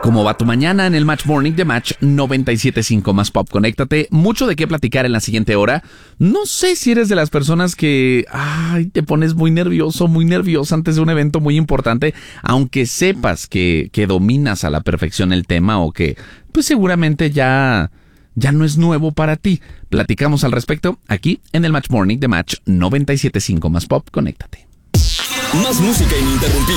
¿Cómo va tu mañana en el Match Morning de Match 97.5 más Pop? Conéctate. Mucho de qué platicar en la siguiente hora. No sé si eres de las personas que te pones muy nervioso, muy nerviosa antes de un evento muy importante, aunque sepas que dominas a la perfección el tema o que pues seguramente ya no es nuevo para ti. Platicamos al respecto aquí en el Match Morning de Match 97.5 más Pop. Conéctate. Más música ininterrumpida.